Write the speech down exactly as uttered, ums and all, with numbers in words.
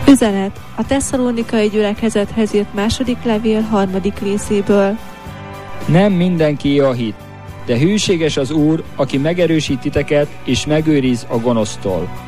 Üzenet a Tesszalonikai gyülekezethez írt második levél harmadik részéből. Nem mindenki a hit, de hűséges az Úr, aki megerősít titeket és megőriz a gonosztól.